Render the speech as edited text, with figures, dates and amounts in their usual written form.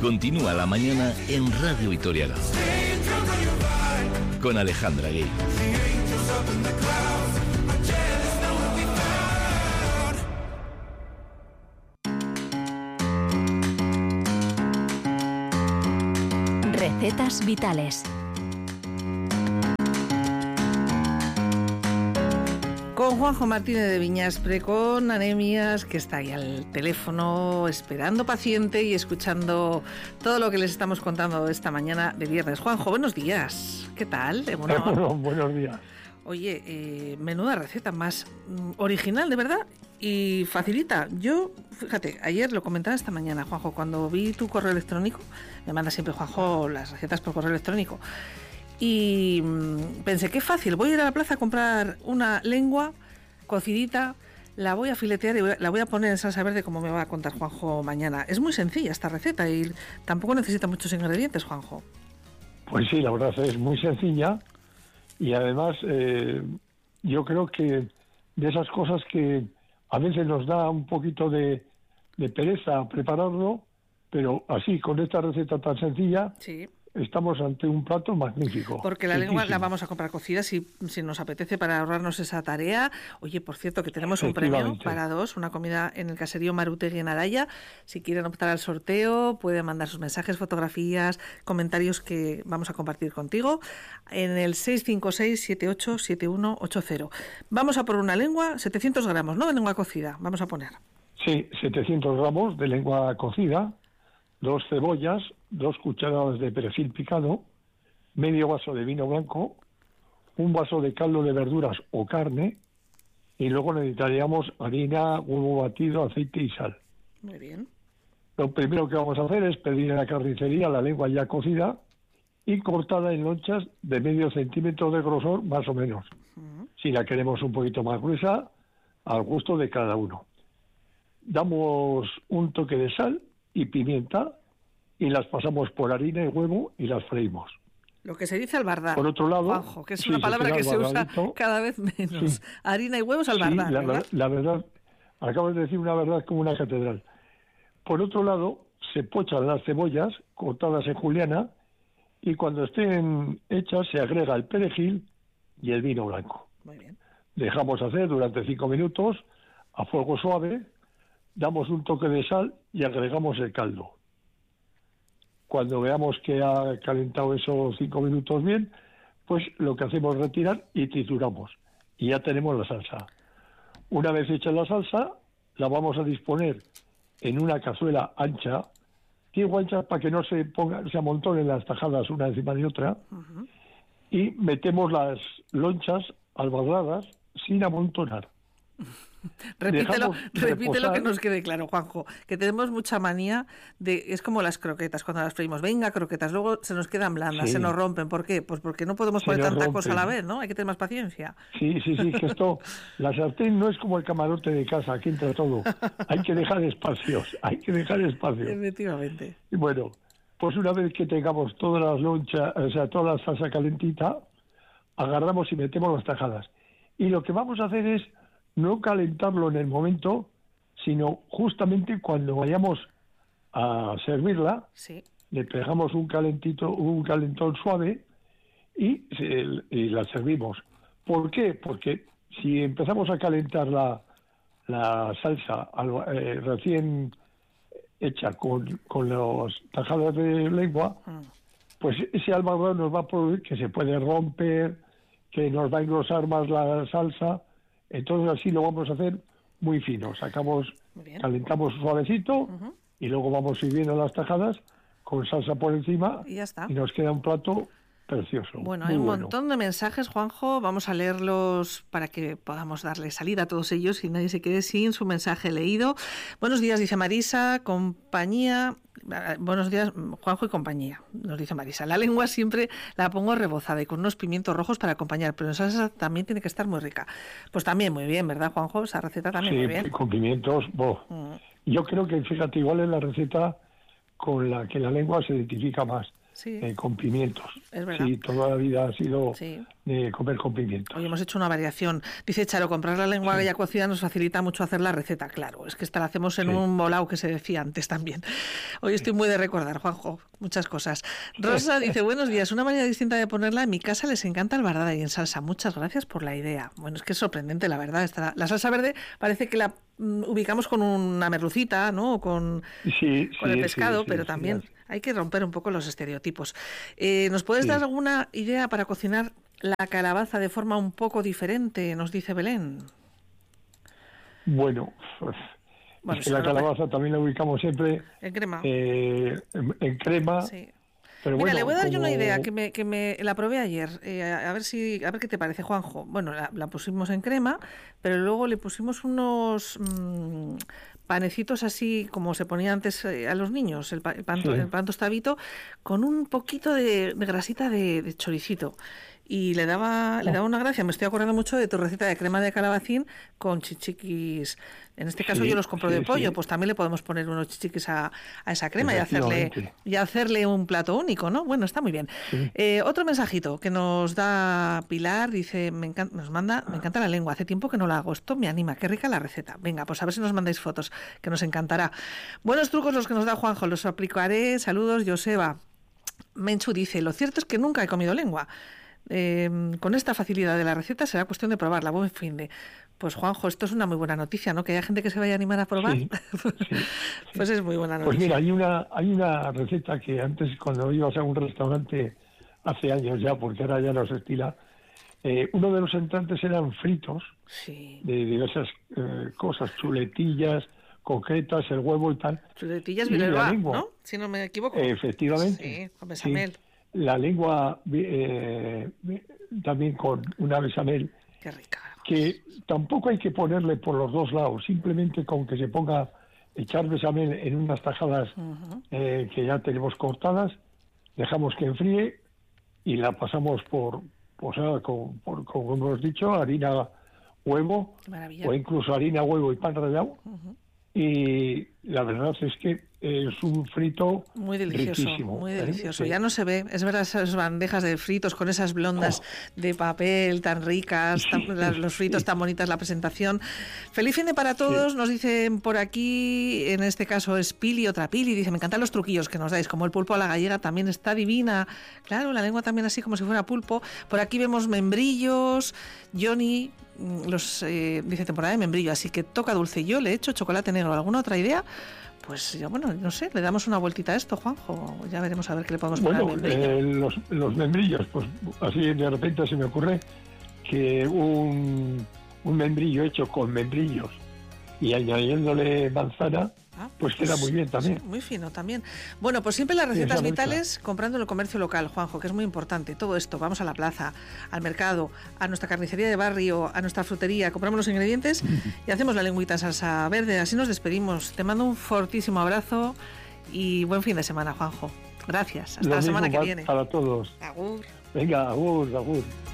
Continúa la mañana en Radio Vitoriana. Con Alejandra Gay. Recetas vitales. Con Juanjo Martínez de Viñaspre, con anemias, que está ahí al teléfono esperando paciente y escuchando todo lo que les estamos contando esta mañana de viernes. Juanjo, buenos días. ¿Qué tal? Buenos días. Oye, menuda receta más original, de verdad, y facilita. Yo, fíjate, ayer lo comentaba esta mañana, Juanjo, cuando vi tu correo electrónico, me manda siempre Juanjo las recetas por correo electrónico, y pensé, qué fácil, voy a ir a la plaza a comprar una lengua cocidita, la voy a filetear y la voy a poner en salsa verde, como me va a contar Juanjo mañana. Es muy sencilla esta receta y tampoco necesita muchos ingredientes, Juanjo. Pues sí, la verdad es muy sencilla y además yo creo que de esas cosas que a veces nos da un poquito de pereza prepararlo, pero así, con esta receta tan sencilla, sí, estamos ante un plato magnífico. Porque la lengua la vamos a comprar cocida si nos apetece, para ahorrarnos esa tarea. Oye, por cierto, que tenemos un premio para dos, una comida en el caserío Marutegui en Araya. Si quieren optar al sorteo, pueden mandar sus mensajes, fotografías, comentarios que vamos a compartir contigo en el 656-787180. Vamos a por una lengua, 700 gramos, ¿no?, de lengua cocida, vamos a poner. Sí, 700 gramos de lengua cocida, 2 cebollas, 2 cucharadas de perejil picado, medio vaso de vino blanco, un vaso de caldo de verduras o carne, y luego necesitaríamos harina, huevo batido, aceite y sal. Muy bien. Lo primero que vamos a hacer es pedir en la carnicería la lengua ya cocida y cortada en lonchas de medio centímetro de grosor, más o menos. Si la queremos un poquito más gruesa, al gusto de cada uno. Damos un toque de sal y pimienta y las pasamos por harina y huevo y las freímos. Lo que se dice albardar. Por otro lado, Juanjo, que es una palabra que se usa cada vez menos. Sí. Harina y huevos albardar. Sí, la verdad, acabas de decir una verdad como una catedral. Por otro lado, se pochan las cebollas cortadas en juliana y cuando estén hechas se agrega el perejil y el vino blanco. Muy bien. Dejamos hacer durante 5 minutos a fuego suave, damos un toque de sal y agregamos el caldo. Cuando veamos que ha calentado esos 5 minutos bien, pues lo que hacemos es retirar y trituramos. Y ya tenemos la salsa. Una vez hecha la salsa, la vamos a disponer en una cazuela ancha. Digo ancha para que no se amontonen las tajadas una encima de otra. Uh-huh. Y metemos las lonchas albardadas sin amontonar. Repítelo que nos quede claro, Juanjo, que tenemos mucha manía es como las croquetas cuando las freímos, venga croquetas, luego se nos quedan blandas, sí, se nos rompen. ¿Por qué? Pues porque no podemos poner tanta cosa a la vez, ¿no? Hay que tener más paciencia. Sí, que esto, la sartén no es como el camarote de casa, aquí entra todo. Hay que dejar espacios. Efectivamente. Y bueno, pues una vez que tengamos todas las lonchas, o sea, toda la salsa calentita, agarramos y metemos las tajadas. Y lo que vamos a hacer es no calentarlo en el momento, sino justamente cuando vayamos a servirla, sí, le pegamos un calentón suave y la servimos. ¿Por qué? Porque si empezamos a calentar la salsa recién hecha con las tajadas de lengua, pues ese albardón nos va a producir que se puede romper, que nos va a engrosar más la salsa. Entonces así lo vamos a hacer muy fino. Calentamos suavecito, uh-huh, y luego vamos sirviendo las tajadas con salsa por encima y ya está. Y nos queda un plato precioso. Bueno, hay un montón de mensajes, Juanjo. Vamos a leerlos para que podamos darle salida a todos ellos y nadie se quede sin su mensaje leído. Buenos días, dice Marisa, compañía. Buenos días, Juanjo y compañía, nos dice Marisa. La lengua siempre la pongo rebozada y con unos pimientos rojos para acompañar, pero en salsa también tiene que estar muy rica. Pues también muy bien, ¿verdad, Juanjo? Esa receta también muy bien. Sí, con pimientos. Yo creo que, fíjate, igual es la receta con la que la lengua se identifica más. con pimientos. Es verdad. Sí, toda la vida ha sido de comer con pimientos. Hoy hemos hecho una variación. Dice Charo, comprar la lengua ya cocida nos facilita mucho hacer la receta. Claro, es que esta la hacemos en un bolao que se decía antes también. Hoy estoy muy de recordar, Juanjo, muchas cosas. Rosa dice, buenos días, una manera distinta de ponerla, en mi casa les encanta el bardada y en salsa. Muchas gracias por la idea. Bueno, es que es sorprendente, la verdad. La salsa verde parece que la ubicamos con una merlucita, ¿no? O con el pescado, pero también hay que romper un poco los estereotipos. ¿Nos puedes dar alguna idea para cocinar la calabaza de forma un poco diferente? Nos dice Belén. Bueno, es que la calabaza también la ubicamos siempre en crema. En crema. Sí. Pero mira, bueno, le voy a dar yo una idea que me la probé ayer. A ver qué te parece, Juanjo. Bueno, la pusimos en crema, pero luego le pusimos unos panecitos así como se ponía antes a los niños, el pan tostadito, con un poquito de grasita de choricito. Y le daba una gracia. Me estoy acordando mucho de tu receta de crema de calabacín con chichiquis. En este caso yo los compro de pollo, pues también le podemos poner unos chichiquis a esa crema y hacerle un plato único, ¿no? Bueno, está muy bien. Sí. Otro mensajito que nos da Pilar, dice, me encanta la lengua, hace tiempo que no la hago, esto me anima, qué rica la receta. Venga, pues a ver si nos mandáis fotos, que nos encantará. Buenos trucos los que nos da Juanjo, los aplicaré. Saludos, Joseba. Menchu dice, lo cierto es que nunca he comido lengua. Con esta facilidad de la receta será cuestión de probarla. Buen finde. Pues Juanjo, esto es una muy buena noticia, ¿no? Que haya gente que se vaya a animar a probar. Sí. Pues es muy buena noticia. Pues mira, hay una receta que antes, cuando ibas a un restaurante hace años ya, porque ahora ya no se estila, uno de los entrantes eran fritos de diversas cosas, chuletillas, coquetas, el huevo y tal. Chuletillas Villalba, ¿no? Si no me equivoco. Efectivamente. Sí, con bechamel. Sí. La lengua también con una bechamel. Qué rica. Que tampoco hay que ponerle por los dos lados, simplemente con que se ponga echar bechamel en unas tajadas que ya tenemos cortadas, dejamos que enfríe y la pasamos como hemos dicho, harina, huevo, o incluso harina, huevo y pan rallado. Y la verdad es que es un frito muy delicioso, riquísimo. Muy delicioso. Sí. Ya no se ve, es verdad, esas bandejas de fritos con esas blondas de papel tan ricas, los fritos tan bonitas, la presentación. Feliz fin de para todos, nos dicen por aquí, en este caso es Pili, otra Pili, dice, me encantan los truquillos que nos dais, como el pulpo a la gallega también está divina. Claro, la lengua también así como si fuera pulpo. Por aquí vemos membrillos, Johnny... dice temporada de membrillo, así que toca dulce. Yo le he hecho chocolate negro. ¿Alguna otra idea? Pues ya, bueno, no sé, le damos una vueltita a esto, Juanjo. Ya veremos a ver qué le podemos poner al membrillo. Los membrillos, pues así de repente se me ocurre que un membrillo hecho con membrillos y añadiéndole manzana, pues queda muy bien también. Sí, muy fino también. Bueno, pues siempre las recetas vitales comprando en el comercio local, Juanjo, que es muy importante. Todo esto, vamos a la plaza, al mercado, a nuestra carnicería de barrio, a nuestra frutería, compramos los ingredientes y hacemos la lengüita en salsa verde. Así nos despedimos. Te mando un fortísimo abrazo y buen fin de semana, Juanjo. Gracias. Hasta la semana que viene. Para todos. Agur. Venga, agur, agur.